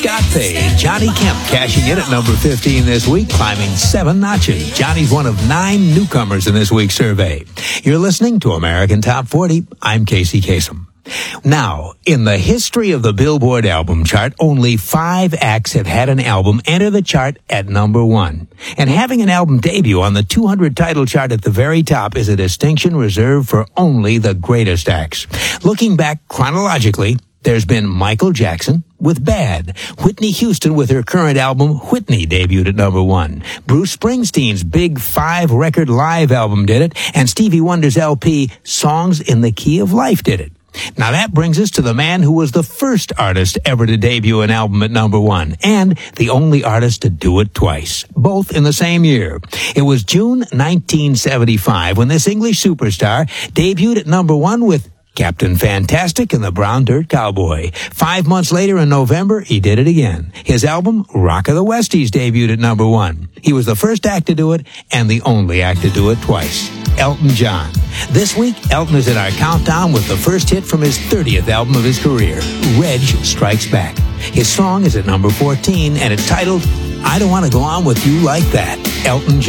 Got paid. Johnny Kemp cashing in at number 15 this week, climbing 7 notches. Johnny's one of 9 newcomers in this week's survey. You're listening to American Top 40. I'm Casey Kasem. Now, in the history of the Billboard album chart, only 5 acts have had an album enter the chart at number 1. And having an album debut on the 200 title chart at the very top is a distinction reserved for only the greatest acts. Looking back chronologically, there's been Michael Jackson with Bad. Whitney Houston with her current album, Whitney, debuted at number 1. Bruce Springsteen's big 5-record live album did it, and Stevie Wonder's LP, Songs in the Key of Life, did it. Now that brings us to the man who was the first artist ever to debut an album at number 1, and the only artist to do it twice, both in the same year. It was June 1975 when this English superstar debuted at number 1 with Captain Fantastic and the Brown Dirt Cowboy. 5 months later in November, he did it again. His album, Rock of the Westies, debuted at number 1. He was the first act to do it and the only act to do it twice. Elton John. This week, Elton is in our countdown with the first hit from his 30th album of his career, Reg Strikes Back. His song is at number 14 and it's titled, I Don't Want to Go On With You Like That, Elton John.